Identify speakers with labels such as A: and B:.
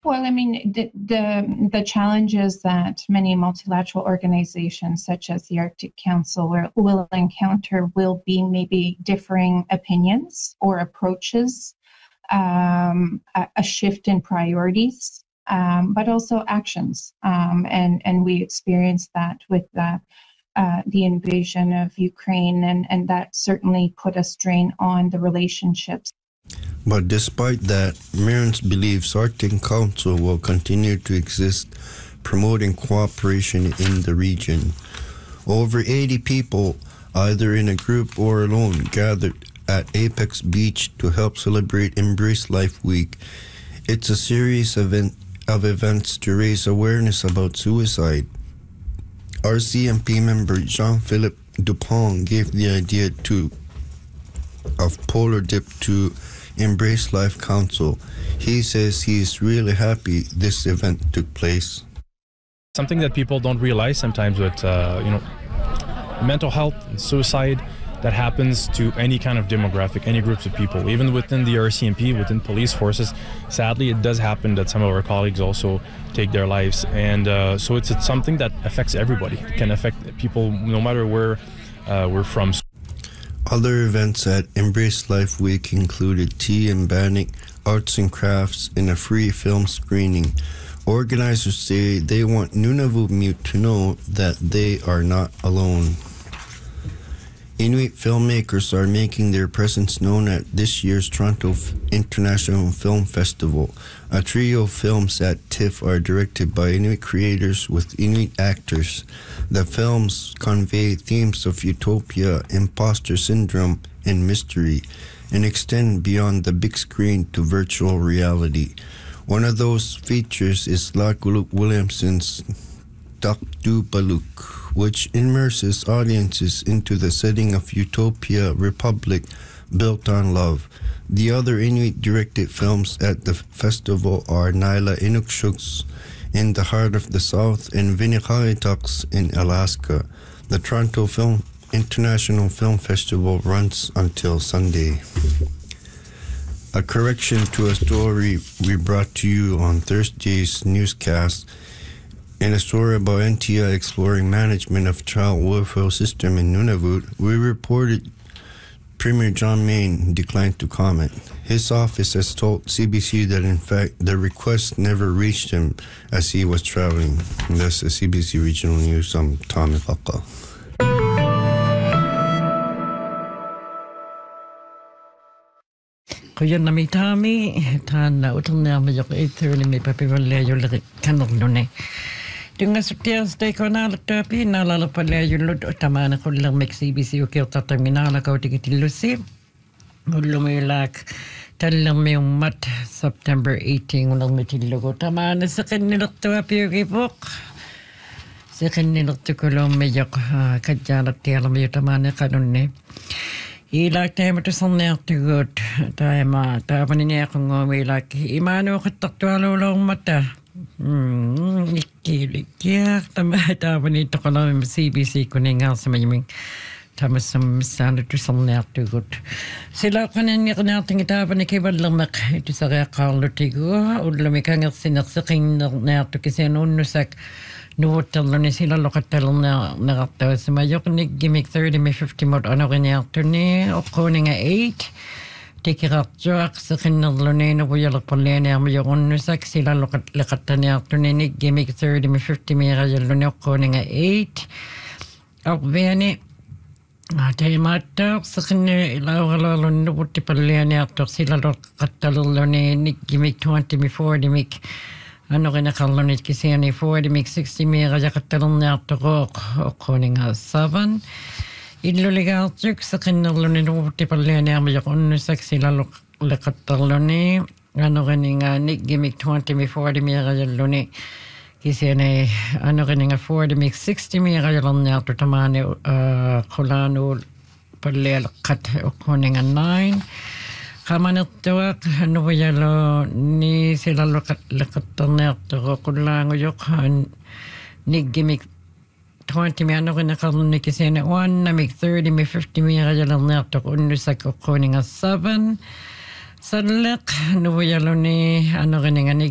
A: Well, I mean, the challenges that many multilateral organizations, such as the Arctic Council, will encounter will be maybe differing opinions or approaches, a shift in priorities, but also actions. And we experienced that with the invasion of Ukraine, and that certainly put a strain on the relationships.
B: But despite that, Mearns believes Arctic Council will continue to exist, promoting cooperation in the region. Over 80 people, either in a group or alone, gathered at Apex Beach to help celebrate Embrace Life Week. It's a series of events to raise awareness about suicide. RCMP member Jean-Philippe Dupont gave the idea of Polar Dip to Embrace Life Council. He says he is really happy this event took place.
C: Something that people don't realize sometimes with mental health and suicide that happens to any kind of demographic, any groups of people, even within the RCMP, within police forces. Sadly, it does happen that some of our colleagues also take their lives, and so it's something that affects everybody. It can affect people no matter where we're from.
B: Other events at Embrace Life Week included tea and bannock, arts and crafts, and a free film screening. Organizers say they want Nunavut Mute to know that they are not alone. Inuit filmmakers are making their presence known at this year's Toronto International Film Festival. A trio of films at TIFF are directed by Inuit creators with Inuit actors. The films convey themes of utopia, imposter syndrome, and mystery, and extend beyond the big screen to virtual reality. One of those features is Lakuluk Williamson's Takdu Baluk, which immerses audiences into the setting of Utopia Republic built on love. The other Inuit-directed films at the festival are Naila Inukshuks in the Heart of the South and Winnipesaukee in Alaska. The Toronto International Film Festival runs until Sunday. A correction to a story we brought to you on Thursday's newscast. In a story about NTI exploring management of child welfare system in Nunavut, we reported Premier John Mayne declined to comment. His office has told CBC that in fact the request never reached him as he was traveling. And that's the CBC Regional News. I'm Tommy Paka.
D: Kuya namitami tana utalna majok 8:30 me papivalle yo le kanolone. Tunga sutias de konal tapi nalala palle yo lut tamana kulla CBC yo kirta terminala ka tikitilusi. Ulumilak talami umat September 18 ulang metilogo tamana sa kanilakto api ribok. Sa kanilakto kulong majok kadjala tialam yo tamana kanone. Ilak tema to sonne to good tema tapanini ako ngomilak imano kataktualo long mata ikilikia tapani to kolam CBC kuningal sa mayiming tamasam standard to sonne to good sila kanin nating tapani kibadlamak ito sa kakalo tigo udlamikang sinaksaking na to kasi nusak Nuotalani sila lokatal na nagataw sa mayok ni gimmick 30 may 50 mod ano kanya ni okoning 8 tikiratjak sa kinalone na buya lapalene mayok nusak sila lokatan ni gimmick 30 may 50 may rayalone okoning 8 akbeni ate mata sa kinne ilawalalon no buti palene ato sila lokatalone ni gimmick 20 may 40 may ano kinakalunit kasi ani 40 mix 60 mega jakatalon na to koning 7 iluligal tuk sa kinalunit no tipalene amay kon sexy lalo lakataloni ano kaninga ni gimmick 20 mi 40 mega jaloni kasi ani ano kaninga 40 mix 60 mega jalon na to tamane kolano palel kat koning 9 Kamanatuak Novayalo ni sila lakatanet to kulang yok ni gimmick 20 mi ano kinakalun ni kasi na 1 na make 30 mi 50 mi rajalang na to unusak ko koning 7 Sadlak Novayalo ni ano kininga ni